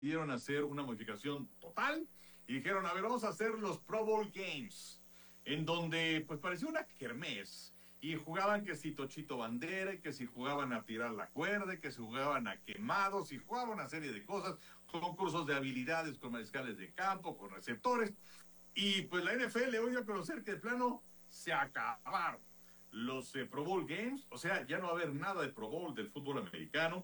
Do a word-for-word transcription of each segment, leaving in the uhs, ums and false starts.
decidieron hacer una modificación total y dijeron, a ver, vamos a hacer los Pro Bowl Games, en donde pues parecía una kermés, y jugaban que si Tochito Bandera, que si jugaban a tirar la cuerda, que si jugaban a quemados, y jugaban una serie de cosas, concursos de habilidades con mariscales de campo, con receptores, y pues la N F L hoy dio a conocer que de plano se acabaron los eh, Pro Bowl Games, o sea, ya no va a haber nada de Pro Bowl del fútbol americano.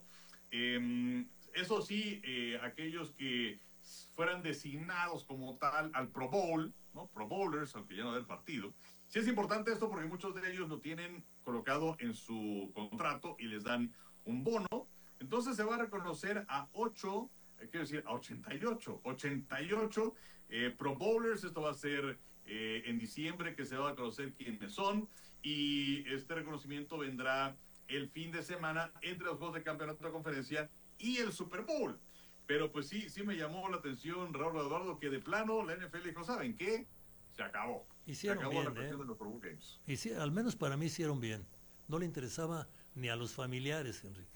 Eh, eso sí, eh, aquellos que fueran designados como tal al Pro Bowl, ¿no? Pro Bowlers, aunque ya no va a haber partido. Sí es importante esto porque muchos de ellos lo tienen colocado en su contrato y les dan un bono. Entonces se va a reconocer a ocho, eh, quiero decir, a ochenta y ocho, ochenta y ocho eh, Pro Bowlers. Esto va a ser eh, en diciembre, que se va a conocer quiénes son, y este reconocimiento vendrá el fin de semana entre los juegos de campeonato de conferencia y el Super Bowl. Pero pues sí, sí me llamó la atención, Raúl Eduardo, que de plano la N F L dijo, ¿saben qué? Se acabó. Hicieron se acabó bien, la cuestión ¿eh? de los Pro Bowl Games. Y sí, al menos para mí hicieron bien. No le interesaba ni a los familiares, Enrique.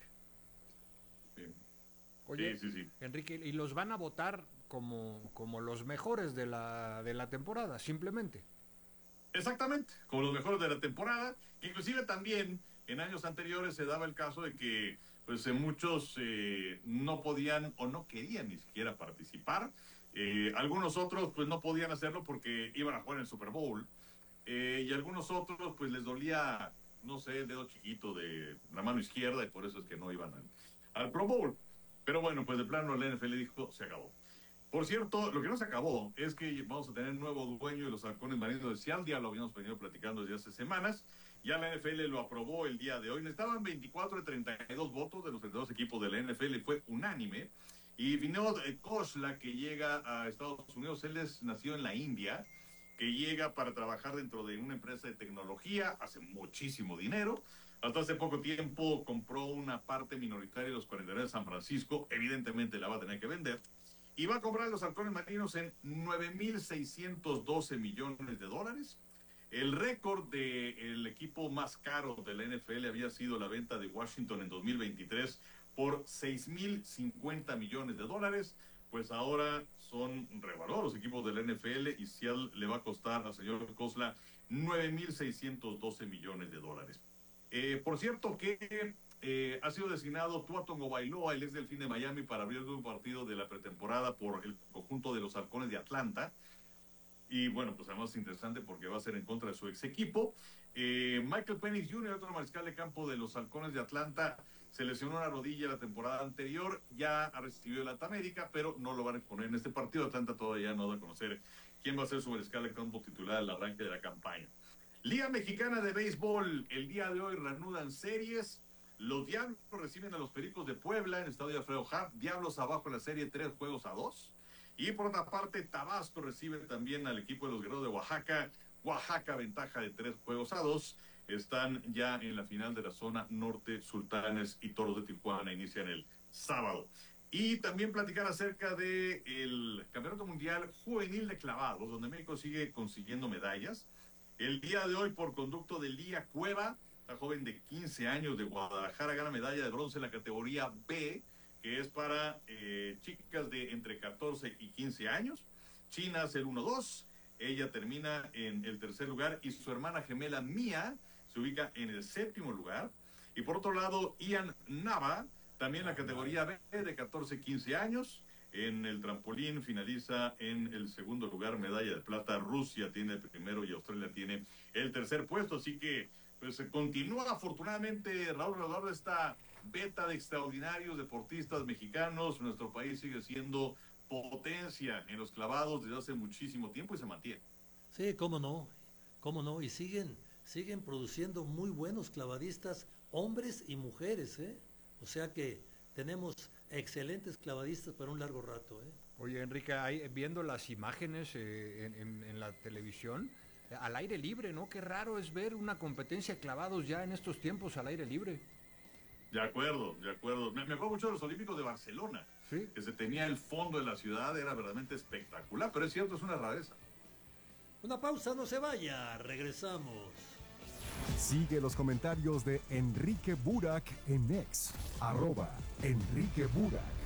Bien. Oye, sí, sí, sí. Enrique, y los van a votar como, como los mejores de la, de la temporada, simplemente. Exactamente, como los mejores de la temporada. Inclusive también en años anteriores se daba el caso de que pues eh, muchos eh, no podían o no querían ni siquiera participar. Eh, algunos otros pues no podían hacerlo porque iban a jugar en el Super Bowl. Eh, y algunos otros pues les dolía, no sé, el dedo chiquito de la mano izquierda y por eso es que no iban al, al Pro Bowl. Pero bueno, pues de plano la N F L dijo, se acabó. Por cierto, lo que no se acabó es que vamos a tener un nuevo dueño de los halcones marinos de Seattle. Ya lo habíamos venido platicando desde hace semanas. Ya la N F L lo aprobó el día de hoy. Necesitaban veinticuatro de treinta y dos votos de los treinta y dos equipos de la N F L. Fue unánime. Y Vinod Khosla, que llega a Estados Unidos, él es, nació en la India, que llega para trabajar dentro de una empresa de tecnología, hace muchísimo dinero. Hasta hace poco tiempo compró una parte minoritaria de los cuarenta y nueve de San Francisco. Evidentemente la va a tener que vender. Y va a comprar los halcones marinos en nueve mil seiscientos doce millones de dólares. El récord del equipo más caro de la N F L había sido la venta de Washington en dos mil veintitrés por seis mil cincuenta millones de dólares. Pues ahora son revaluados los equipos de la N F L y Seattle le va a costar al señor Khosla nueve mil seiscientos doce millones de dólares. Eh, por cierto que eh, ha sido designado Tua Tagovailoa, el ex Delfín de Miami, para abrir un partido de la pretemporada por el conjunto de los Halcones de Atlanta. Y bueno, pues además es interesante porque va a ser en contra de su ex equipo. Eh, Michael Penix junior, otro mariscal de campo de los Halcones de Atlanta, se lesionó una rodilla la temporada anterior, ya ha recibido el Alta América, pero no lo van a exponer en este partido. Atlanta todavía no da a conocer quién va a ser su mariscal de campo titular al arranque de la campaña. Liga Mexicana de Béisbol, el día de hoy reanudan series. Los Diablos reciben a los Pericos de Puebla en el estadio Alfredo Harp. Diablos abajo en la serie, tres juegos a dos. Y por otra parte, Tabasco recibe también al equipo de los Guerreros de Oaxaca. Oaxaca, ventaja de tres juegos a dos. Están ya en la final de la zona norte. Sultanes y Toros de Tijuana inician el sábado. Y también platicar acerca del Campeonato Mundial Juvenil de Clavados, donde México sigue consiguiendo medallas. El día de hoy, por conducto de Lía Cueva, la joven de quince años de Guadalajara, gana medalla de bronce en la categoría B, que es para eh, chicas de entre catorce y quince años. China hace el uno dos, ella termina en el tercer lugar y su hermana gemela Mía se ubica en el séptimo lugar. Y por otro lado, Ian Nava, también la categoría B de catorce a quince años. En el trampolín finaliza en el segundo lugar, medalla de plata. Rusia tiene el primero y Australia tiene el tercer puesto. Así que pues se continúa afortunadamente, Raúl Eduardo, esta beta de extraordinarios deportistas mexicanos. Nuestro país sigue siendo potencia en los clavados desde hace muchísimo tiempo y se mantiene. Sí, cómo no, cómo no, y siguen, siguen produciendo muy buenos clavadistas, hombres y mujeres, ¿eh? O sea que tenemos excelentes clavadistas para un largo rato, ¿eh? Oye, Enrique, ahí, viendo las imágenes eh, en, en, en la televisión, eh, al aire libre, ¿no? Qué raro es ver una competencia de clavados ya en estos tiempos al aire libre. De acuerdo, de acuerdo. Me, me acuerdo mucho de los Olímpicos de Barcelona, ¿sí? Que se tenía el fondo de la ciudad, era verdaderamente espectacular, pero es cierto, es una rareza. Una pausa, no se vaya, regresamos. Sigue los comentarios de Enrique Burak en X, arroba Enrique Burak.